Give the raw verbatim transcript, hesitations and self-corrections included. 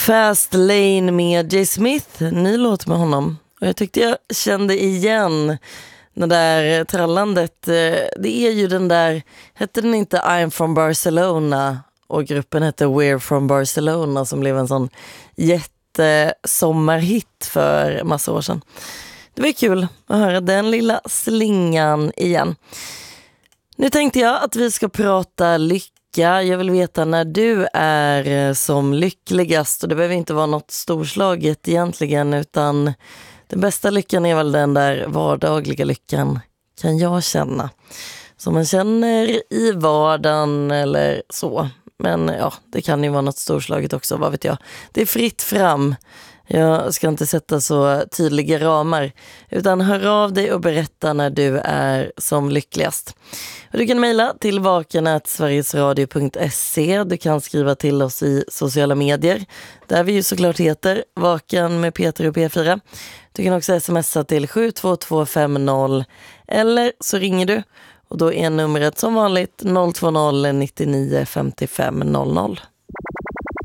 Fast Lane med Jay Smith, ny låt med honom. Och jag tyckte jag kände igen det där trallandet. Det är ju den där, hette den inte I'm from Barcelona och gruppen hette We're from Barcelona som blev en sån jättesommarhit för massa år sedan. Det var kul att höra den lilla slingan igen. Nu tänkte jag att vi ska prata lycka. Jag vill veta när du är som lyckligast, och det behöver inte vara något storslaget egentligen, utan den bästa lyckan är väl den där vardagliga lyckan, kan jag känna. Som man känner i vardagen eller så. Men ja, det kan ju vara något storslaget också, vad vet jag. Det är fritt fram. Jag ska inte sätta så tydliga ramar, utan hör av dig och berätta när du är som lyckligast. Och du kan mejla till vaken at sverigesradio punkt se. Du kan skriva till oss i sociala medier, där vi ju såklart heter Vaken med Peter och P fyra. Du kan också smsa till sju två två fem noll, eller så ringer du, och då är numret som vanligt noll två noll nio nio fem fem noll noll.